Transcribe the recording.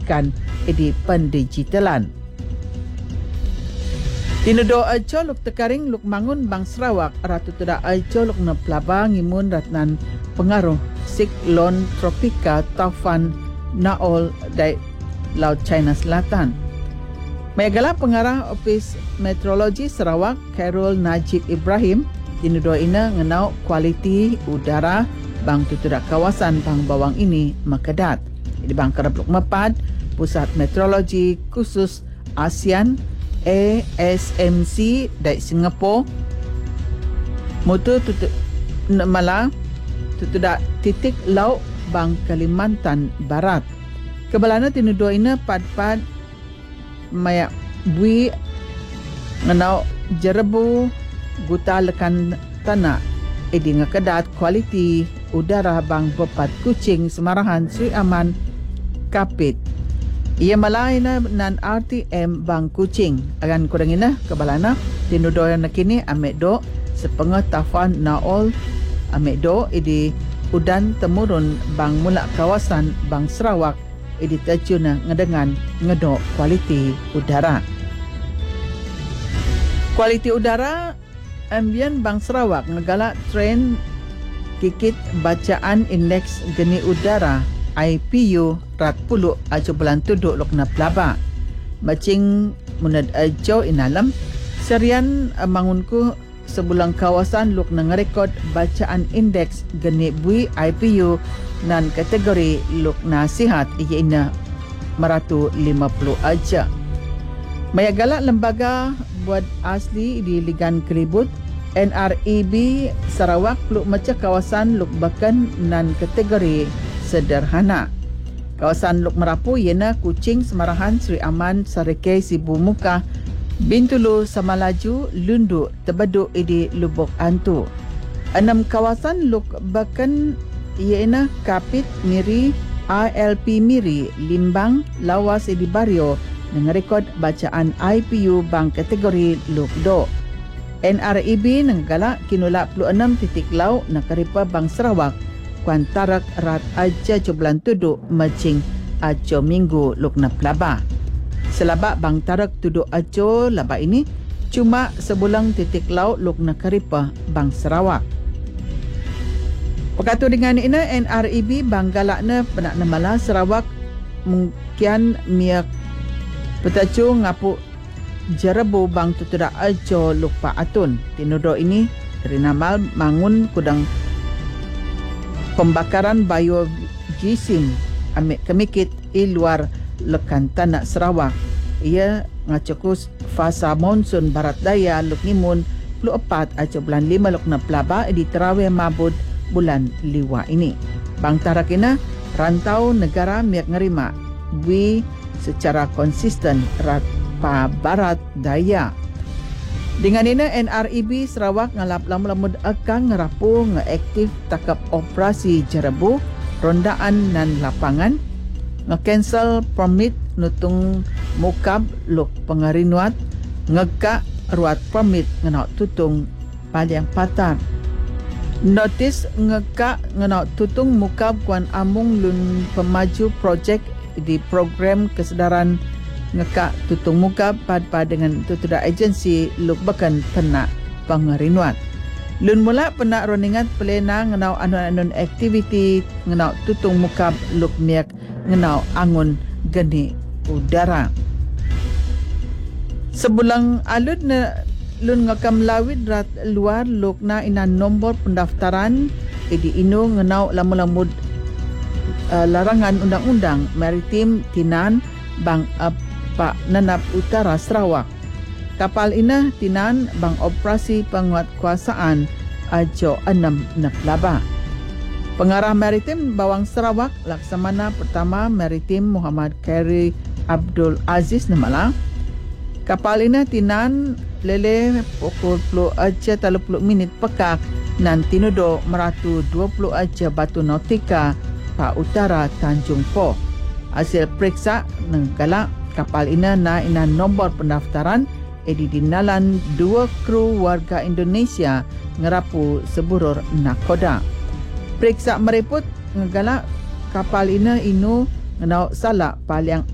kebajikan di pendigitalan. Tinudo ajo luk tekaring luk mangun bang Sarawak ratu tuda ajo luk na pelaba ngimun ratnan pengaruh siklon tropika Taufan Naol dari Laut China Selatan. Megala pengarah Ofis Meteorologi Sarawak Khairul Najib Ibrahim tinudo ina ngenau kualiti udara bang tutuda kawasan bang bawang ini makedat. Di bang kerap luk mepad Pusat Meteorologi Khusus ASEAN ASMC dari Singapura mutu malah tutuda titik laut bang Kalimantan Barat. Kebalana tinudo ina pad-pad maya bui ngenau jerebu guta lekan tanah edi ngakedat kualiti udara bang Bepat Kuching Semarahan Sri Aman Kapit. Ia malai na nan RTM bang Kuching. Agan kurang ina kebalana tinudo yang nakini amek do sepengah Taufan Naol amek do idi udan temurun bang mula kawasan bang Sarawak idi tajuna ngedengan ngedok kualiti udara. Kualiti udara ambien bang Sarawak ngegalak trend kikit bacaan indeks geni udara IPU rat puluh ajo bulan tuduk lok na pelaba. Macing munad ajo inalam serian mangunku sebulan kawasan lok na ngerekod bacaan indeks geni bui IPU nan kategori lok na sihat iya ina meratu 50 aja. Maya galak lembaga buat asli di Ligan Keribut NREB Sarawak luk macam kawasan luk bakan nan kategori sederhana. Kawasan Luk Merapu iana Kuching, Semarahan, Sri Aman, Sarikei, Sibu Muka, Bintulu, Samalaju, Lundu, Tebaduk di Lubuk Antu. 6 kawasan Luk Bakan iana Kapit, Miri, ILP Miri, Limbang, Lawas di Bario dengan rekod bacaan IPU bang kategori Luk Do. NREB nenggalak kinulak 26 titik laut nakaripa bang Sarawak kuan tarak rat aja jublan tuduk macing ajo minggu lukna pelaba. Selabak bang tarak tuduk ajo laba ini cuma sebulang titik laut lukna karipa bang Sarawak. Pakatu dengan ina NREB bang galakna penak namala Sarawak mungkin miak petacu ngapu jerebu bang tutuda ajo lupa atun. Tinudo ini dari namal mangun kudang pembakaran biogisim amik kemikit i luar lekan tanah Sarawak. Ia ngacukus fasa monsun barat daya luk ngimun 24 aja bulan 5 luk na pelaba di terawih mabud bulan liwa ini. Bang tarakina rantau negara miak ngerima bui secara konsisten rat pa barat daya. Dengan ini NREB Sarawak ngalap lamud akan ngerapu ngeaktif takap operasi jerebu rondaan dan lapangan nge-cancel permit nutung mukab luk pengarinuat ngegak ruat permit ngenak tutung paliang patar. Notis ngegak ngenak tutung mukab kuan amung lun pemaju projek di program kesedaran ngekak tutung muka pad-pad dengan tutuda agensi luk bakan penak pengerinuat. Lun mula penak roningat pelena ngenau anun-anun aktiviti ngenau tutung muka luk miak ngenau angun geni udara. Sebulang alud na lun ngakam lawid rat luar luk na ina nombor pendaftaran idi inu ngenau lamud larangan undang-undang maritim tinan bang Pak Nanap Utara Sarawak. Kapal ina tinan bang operasi penguatkuasaan ajo 6 naklaba. Pengarah Maritim Bawang Sarawak Laksamana Pertama Maritim Muhammad Khairi Abdul Aziz Namala. Kapal ina tinan lele pukul 10 aja 30 minit pekak nan tinudo meratu 20 aja batu nautika pa utara Tanjung Po. Hasil periksa nenggalak kapal ina na ina nombor pendaftaran edi dinalan 2 kru warga Indonesia ngerapu seburur nakoda. Periksa mereput ngegalak kapal ina inu ngenau salak paliang